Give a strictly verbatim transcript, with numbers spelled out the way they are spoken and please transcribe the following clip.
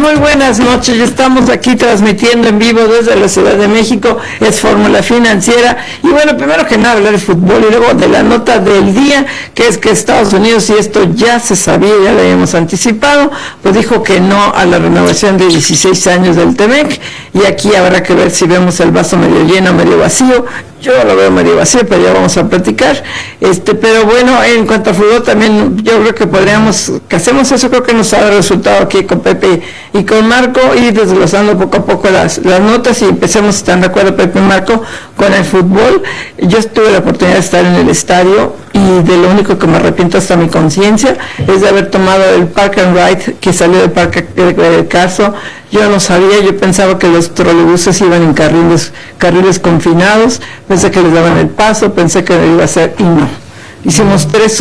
muy buenas noches. Ya estamos aquí transmitiendo en vivo desde la Ciudad de México. Es Fórmula Financiera. Y bueno, primero que nada hablar de fútbol y luego de la nota del día, que es que Estados Unidos, y esto ya se sabía, ya lo habíamos anticipado, pues dijo que no a la renovación de dieciséis años del T-MEC. Y aquí habrá que ver si vemos el vaso medio lleno o medio vacío. Yo lo veo medio vacío, pero ya vamos a platicar. Este, pero bueno, en cuanto a fútbol también, yo creo que podríamos, que hacemos eso, creo que nos ha dado resultado aquí con Pepe y con Marco, y desglosando poco a poco las, las notas, y empecemos, ¿están de acuerdo Pepe y Marco? Con el fútbol. Yo tuve la oportunidad de estar en el estadio, y de lo único que me arrepiento hasta mi conciencia es de haber tomado el Park and Ride que salió del Parque del Carso. Yo no sabía, yo pensaba que los trolebuses iban en carriles, carriles confinados, pensé que les daban el paso, pensé que iba a ser, y no. Hicimos tres